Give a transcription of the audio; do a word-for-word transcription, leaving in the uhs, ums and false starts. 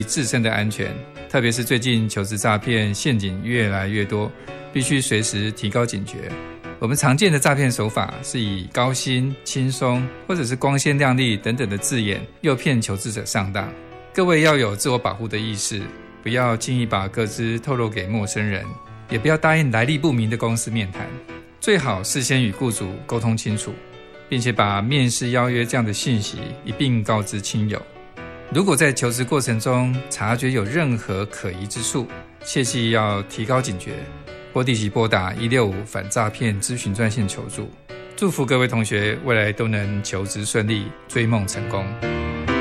自身的安全，特别是最近求职诈骗陷阱越来越多，必须随时提高警觉。我们常见的诈骗手法是以高薪、轻松或者是光鲜亮丽等等的字眼诱骗求职者上当。各位要有自我保护的意识，不要轻易把个资透露给陌生人，也不要答应来历不明的公司面谈，最好事先与雇主沟通清楚，并且把面试邀约这样的讯息一并告知亲友。如果在求职过程中察觉有任何可疑之处，切记要提高警觉，或立即拨打一六五反诈骗咨询专线求助。祝福各位同学未来都能求职顺利，追梦成功。